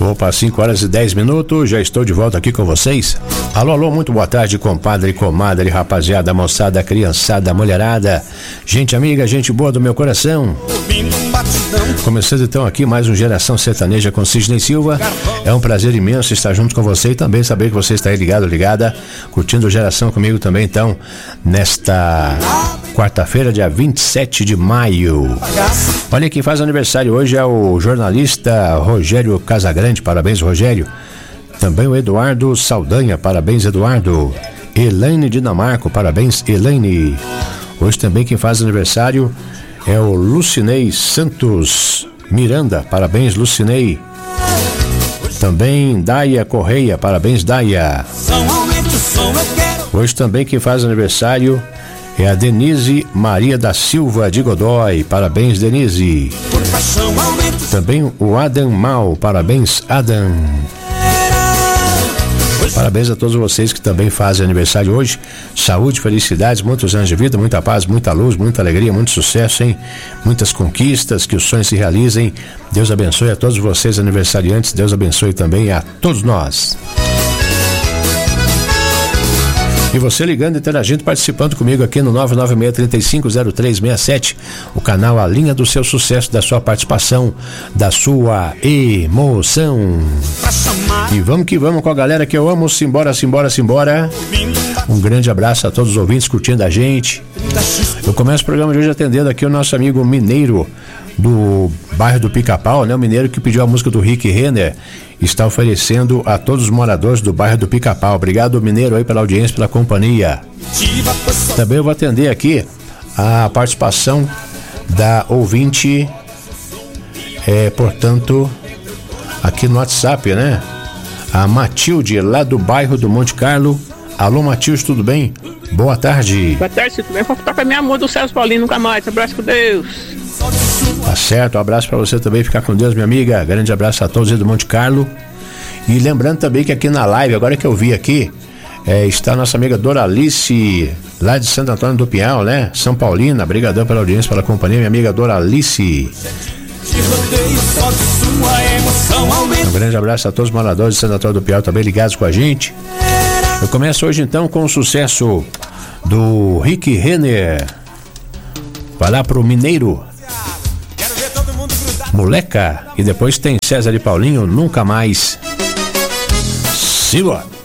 Opa, 5h10, já estou de volta aqui com vocês. Alô, muito boa tarde, compadre, comadre, rapaziada, moçada, criançada, mulherada, gente amiga, gente boa do meu coração. Começando então aqui mais um Geração Sertaneja com Sidney Silva. É um prazer imenso estar junto com você e também saber que você está aí ligado, ligada, curtindo Geração comigo também, então, nesta quarta-feira, dia 27 de maio. Olha, quem faz aniversário hoje é o jornalista Rogério Casagrande, parabéns, Rogério. Também o Eduardo Saldanha, parabéns, Eduardo. Elaine Dinamarco, parabéns, Elaine. Hoje também quem faz aniversário é o Lucinei Santos Miranda, parabéns, Lucinei. Também Daia Correia, parabéns, Daia. Hoje também quem faz aniversário é a Denise Maria da Silva de Godói, parabéns, Denise. Também o Adam Mal, parabéns, Adam. Parabéns a todos vocês que também fazem aniversário hoje. Saúde, felicidades, muitos anos de vida, muita paz, muita luz, muita alegria, muito sucesso, hein? Muitas conquistas, que os sonhos se realizem. Deus abençoe a todos vocês aniversariantes. Deus abençoe também a todos nós. E você ligando, interagindo, participando comigo aqui no 996-350367, o canal A Linha do Seu Sucesso, da sua participação, da sua emoção. E vamos que vamos com a galera que eu amo. Simbora. Um grande abraço a todos os ouvintes curtindo a gente. Eu começo o programa de hoje atendendo aqui o nosso amigo Mineiro do bairro do Pica-Pau, né? O mineiro que pediu a música do Rick Renner está oferecendo a todos os moradores do bairro do Pica-Pau. Obrigado, Mineiro, aí pela audiência, pela companhia. Também eu vou atender aqui a participação da ouvinte, portanto, aqui no WhatsApp, né? A Matilde, lá do bairro do Monte Carlo. Alô, Matilde, tudo bem? Boa tarde. Boa tarde, tudo bem? Vou tocar minha amor do Celso Paulinho, nunca mais. Abraço com Deus. Tá certo, um abraço pra você também, ficar com Deus, minha amiga. Grande abraço a todos aí do Monte Carlo. E lembrando também que aqui na live, agora que eu vi aqui, está a nossa amiga Doralice, lá de Santo Antônio do Pinhal, né? São Paulina, brigadão pela audiência, pela companhia, minha amiga Doralice. Um grande abraço a todos os moradores de Santo Antônio do Pinhal também ligados com a gente. Eu começo hoje então com o sucesso do Rick Renner. Vai lá pro Mineiro, Moleca, e depois tem César e Paulinho, Nunca Mais. Siga!